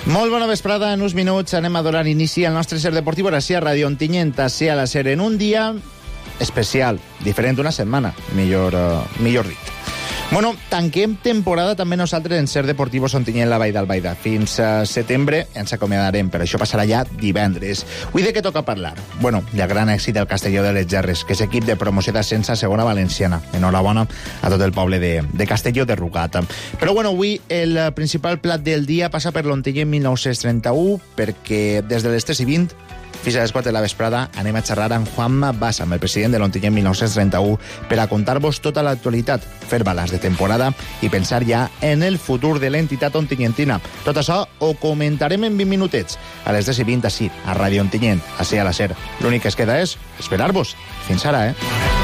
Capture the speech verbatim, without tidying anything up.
Molt bona vesprada, en uns minuts anem a donar inici al nostre ser deportiu a a Ràdio Ontinyent, a ser a la ser en un dia especial, diferent d'una setmana, millor, uh, millor dit. Bueno, tanquem temporada també nosaltres en Ser Deportivos Ontinyent la Vall d'Albaida. Fins a setembre ens acomiadarem, però això passarà ja divendres. Avui de què toca parlar? Bueno, el gran èxit del Castelló de les Gerres, que és equip de promoció d'ascens a segona valenciana. Enhorabona a tot el poble de, de Castelló de Rugat. Però bueno, avui el principal plat del dia passa per l'Ontinyent mil nou-cents trenta-u, perquè des de les tres i vint fins a les quatre de la vesprada anem a xerrar amb Juanma Bassa, amb el president de l'Ontinyent mil nou-cents trenta-u, per a contar-vos tota l'actualitat, fer balanç de temporada i pensar ja en el futur de l'entitat ontinyentina. Tot això ho comentarem en vint minutets, a les tres i vint, així, a Ràdio Ontinyent, així a la ser. L'únic que es queda és esperar-vos. Fins ara, eh?